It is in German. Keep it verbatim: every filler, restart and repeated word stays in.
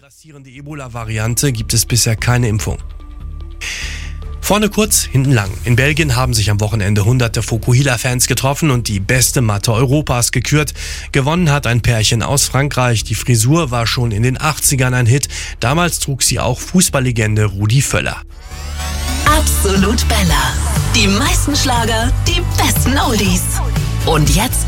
grassierende Ebola-Variante gibt es bisher keine Impfung. Vorne kurz, hinten lang. In Belgien haben sich am Wochenende hunderte Fokuhila-Fans getroffen und die beste Matte Europas gekürt. Gewonnen hat ein Pärchen aus Frankreich. Die Frisur war schon in den achtzigern ein Hit. Damals trug sie auch Fußballlegende Rudi Völler. Absolut Bella. Die meisten Schlager, die besten Oldies. Und jetzt